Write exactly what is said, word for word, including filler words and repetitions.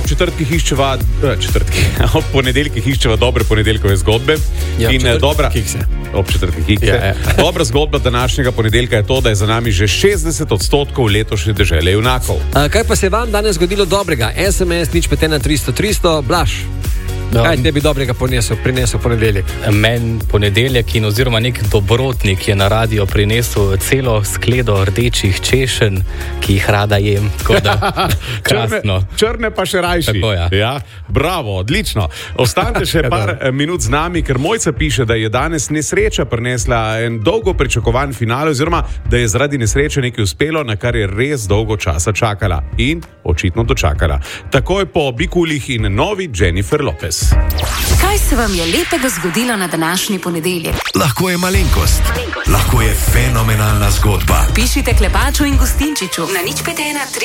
ob četrtkih iščeva, četrtkih, ob ponedeljkih iščeva dobre ponedeljkove zgodbe. Ja, in dobra kikse. Ob četrtkih kikse. Ja, ja. Dobra zgodba današnjega ponedeljka je to, da je za nami že šestdeset odstotkov letošnje dežele junakov. A, kaj pa se je vam danes zgodilo dobrega? es em es nič pet ena tristo tristo, Blaž. No. Kaj tebi dobrega prinesel, prinesel ponedeljek? Men ponedeljek in oziroma nek dobrotnik je na radio prinesel celo skledo rdečih češenj, ki jih rada jem. Tako da, črne, črne pa še rajši. Tako, ja. Ja, bravo, odlično. Ostanite še par minut z nami, ker Mojca piše, da je danes nesreča prinesla en dolgo pričakovan finale, oziroma da je zaradi nesreče nekaj uspelo, na kar je res dolgo časa čakala in očitno dočakala. Takoj po Bikulih in novi Jennifer Lopez. Kaj se vam je lepega zgodilo na današnji ponedeljek? Lahko je malenkost, malenkost. Lahko je fenomenalna zgodba. Pišite Klepaču in Gustinčiču na nič pet ena tri.